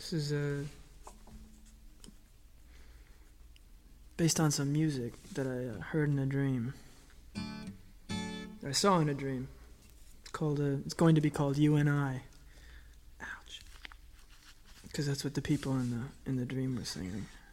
This is based on some music that I heard in a dream. I saw in a dream. It's called. It's going to be called "You and I." Ouch. Because that's what the people in the dream were singing.